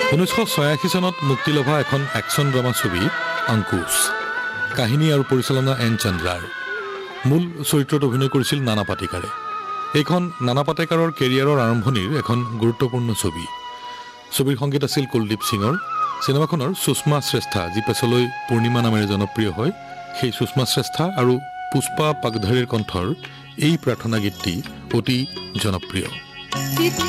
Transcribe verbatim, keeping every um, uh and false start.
ঊনৈছশ ছয়াশী চনত মুক্তিলভা এখন একশ্যন ড্ৰামা ছবি অংকুশ। কাহিনী আৰু পৰিচালনা এন চন্দ্ৰাৰ। মূল চৰিত্ৰত অভিনয় কৰিছিল নানা পাটেকাৰে। এইখন নানা পাটেকাৰৰ কেৰিয়াৰৰ আৰম্ভণিৰ এখন গুৰুত্বপূৰ্ণ ছবি। ছবিৰ সংগীত আছিল কুলদীপ সিঙৰ। চিনেমাখনৰ সুষমা শ্ৰেষ্ঠা, যি পাছলৈ পূৰ্ণিমা নামেৰে জনপ্ৰিয় হয়, সেই সুষমা শ্ৰেষ্ঠা আৰু পুষ্পা পাগধাৰীৰ কণ্ঠৰ এই প্ৰাৰ্থনা গীতটি অতি জনপ্ৰিয়।